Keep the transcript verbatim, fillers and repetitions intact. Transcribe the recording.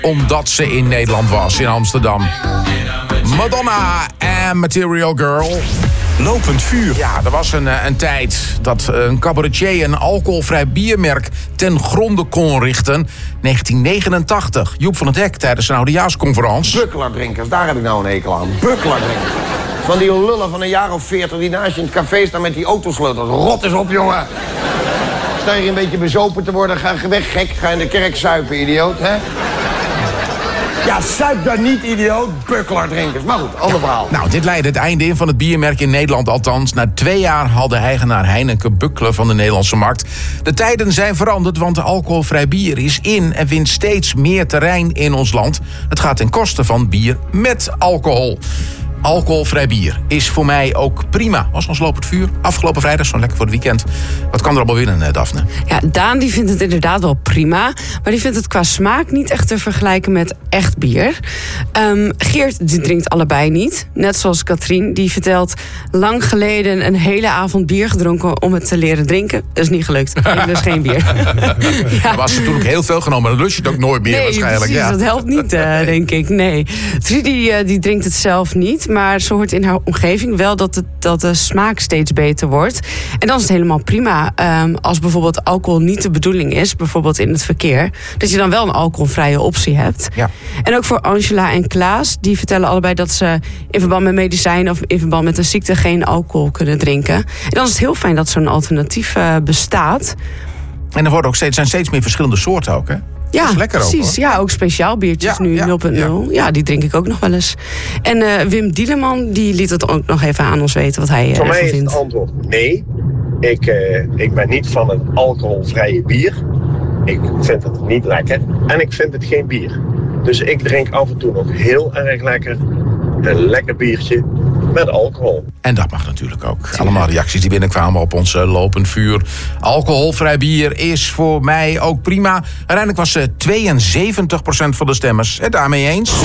Omdat ze in Nederland was, in Amsterdam. Madonna en Material Girl. Lopend vuur. Ja, er was een, een tijd dat een cabaretier een alcoholvrij biermerk ten gronde kon richten. negentien negenentachtig. Joep van het Hek tijdens een oudejaarsconferentie. Bukkelaardrinkers, daar heb ik nou een hekel aan. Bukkelaardrinkers. Van die lullen van een jaar of veertig die naast je in het café staan met die autosleutels. Rot eens op, jongen. Sta je een beetje bezopen te worden, ga weg, gek. Ga in de kerk zuipen, idioot, hè? Ja, zuip daar niet, idioot. Bukkelaardrinkers. Maar goed, ander verhaal. Nou, dit leidde het einde in van het biermerk in Nederland althans. Na twee jaar haalde eigenaar Heineken bukkelen van de Nederlandse markt. De tijden zijn veranderd, want alcoholvrij bier is in en wint steeds meer terrein in ons land. Het gaat ten koste van bier met alcohol. Alcoholvrij bier is voor mij ook prima. Was ons lopend vuur. Afgelopen vrijdag, zo lekker voor het weekend. Wat kan er allemaal winnen, Daphne? Ja, Daan die vindt het inderdaad wel prima. Maar die vindt het qua smaak niet echt te vergelijken met echt bier. Um, Geert die drinkt allebei niet. Net zoals Katrien. Die vertelt lang geleden een hele avond bier gedronken om het te leren drinken. Dat is niet gelukt. Dus geen bier. Ja. Er was er toen ook heel veel genomen. Dan lust je het ook nooit meer nee, waarschijnlijk. Precies, ja. Dat helpt niet, uh, denk ik. Nee. Trudy uh, die drinkt het zelf niet. Maar ze hoort in haar omgeving wel dat, het, dat de smaak steeds beter wordt. En dan is het helemaal prima. Um, als bijvoorbeeld alcohol niet de bedoeling is, bijvoorbeeld in het verkeer, dat je dan wel een alcoholvrije optie hebt. Ja. En ook voor Angela en Klaas, die vertellen allebei dat ze in verband met medicijnen of in verband met een ziekte geen alcohol kunnen drinken. En dan is het heel fijn dat zo'n alternatief uh, bestaat. En er worden ook steeds, zijn steeds meer verschillende soorten ook, hè? Ja, dat is lekker precies. ook, ja, ook speciaal biertjes ja, nu, ja, nul punt nul. Ja. ja, die drink ik ook nog wel eens. En uh, Wim Dieleman, die liet het ook nog even aan ons weten wat hij uh, Voor mij ervan is vindt. het antwoord nee. Ik, uh, ik ben niet van het alcoholvrije bier. Ik vind het niet lekker. En ik vind het geen bier. Dus ik drink af en toe nog heel erg lekker een lekker biertje met alcohol. En dat mag natuurlijk ook. Allemaal reacties die binnenkwamen op ons uh, lopend vuur. Alcoholvrij bier is voor mij ook prima. Uiteindelijk was uh, tweeënzeventig procent van de stemmers het daarmee eens.